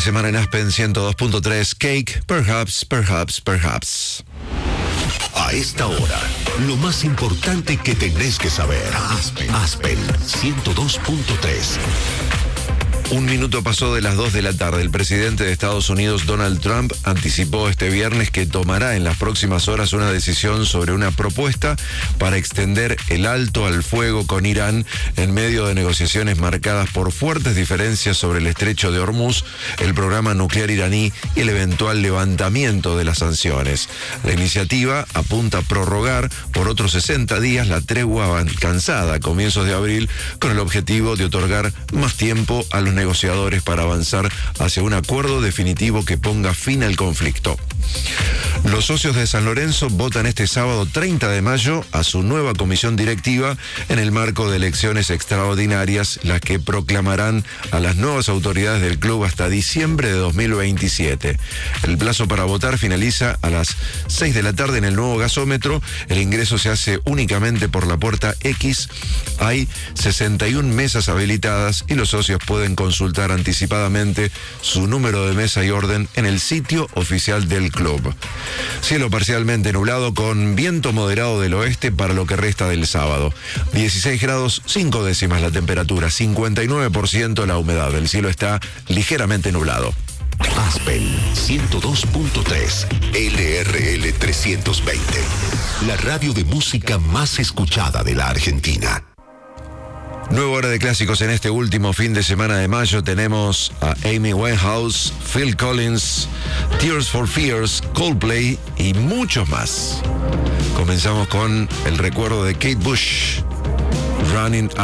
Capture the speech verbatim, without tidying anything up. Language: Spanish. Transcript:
semana en Aspen ciento dos punto tres. Cake, perhaps, perhaps, perhaps. A esta hora, lo más importante que tenés que saber. Aspen, Aspen ciento dos punto tres. Un minuto pasó de las dos de la tarde. El presidente de Estados Unidos, Donald Trump, anticipó este viernes que tomará en las próximas horas una decisión sobre una propuesta para extender el alto al fuego con Irán en medio de negociaciones marcadas por fuertes diferencias sobre el estrecho de Hormuz, el programa nuclear iraní y el eventual levantamiento de las sanciones. La iniciativa apunta a prorrogar por otros sesenta días la tregua alcanzada a comienzos de abril con el objetivo de otorgar más tiempo a los negociadores para avanzar hacia un acuerdo definitivo que ponga fin al conflicto. Los socios de San Lorenzo votan este sábado treinta de mayo a su nueva comisión directiva en el marco de elecciones extraordinarias, las que proclamarán a las nuevas autoridades del club hasta diciembre de dos mil veintisiete. El plazo para votar finaliza a las seis de la tarde en el nuevo gasómetro. El ingreso se hace únicamente por la puerta X. Hay sesenta y una mesas habilitadas y los socios pueden consultar anticipadamente su número de mesa y orden en el sitio oficial del club. Cielo parcialmente nublado con viento moderado del oeste para lo que resta del sábado. dieciséis grados cinco décimas la temperatura, cincuenta y nueve por ciento la humedad. El cielo está ligeramente nublado. Aspen ciento dos punto tres, L R L trescientos veinte. La radio de música más escuchada de la Argentina. Nueva hora de clásicos en este último fin de semana de mayo. Tenemos a Amy Winehouse, Phil Collins, Tears for Fears, Coldplay y muchos más. Comenzamos con el recuerdo de Kate Bush, Running